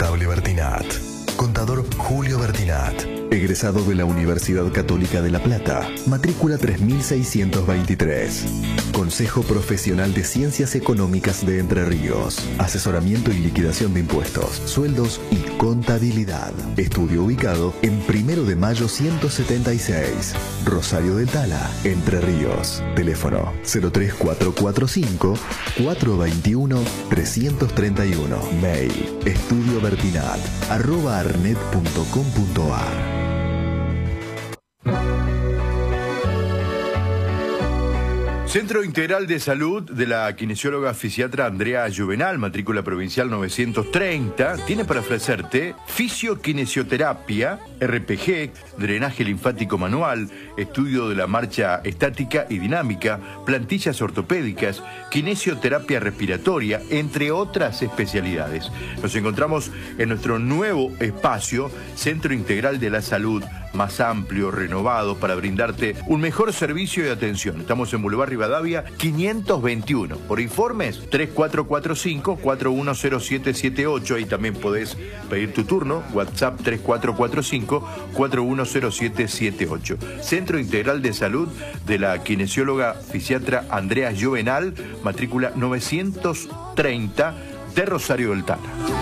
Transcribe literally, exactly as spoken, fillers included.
Contable Bertinat. Contador Julio Bertinat. Egresado de la Universidad Católica de La Plata. Matrícula tres mil seiscientos veintitrés. Consejo Profesional de Ciencias Económicas de Entre Ríos. Asesoramiento y liquidación de impuestos, sueldos y contabilidad. Estudio ubicado en Primero de Mayo ciento setenta y seis. Rosario del Tala, Entre Ríos. Teléfono cero tres cuatro cuatro cinco, cuatro dos uno, tres tres uno. Mail estudiobertinat arroba arnet punto com punto ar. Centro Integral de Salud de la kinesióloga fisiatra Andrea Juvenal, matrícula provincial novecientos treinta, tiene para ofrecerte fisiokinesioterapia, R P G, drenaje linfático manual, estudio de la marcha estática y dinámica, plantillas ortopédicas, kinesioterapia respiratoria, entre otras especialidades. Nos encontramos en nuestro nuevo espacio, Centro Integral de la Salud, más amplio, renovado, para brindarte un mejor servicio y atención. Estamos en Boulevard Rivadavia quinientos veintiuno. Por informes, tres cuatro cuatro cinco, cuatro uno cero siete siete ocho. Ahí también podés pedir tu turno. WhatsApp tres cuatro cuatro cinco, cuatro uno cero siete siete ocho. Centro Integral de Salud de la kinesióloga fisiatra Andrea Juvenal, matrícula novecientos treinta de Rosario del Tala.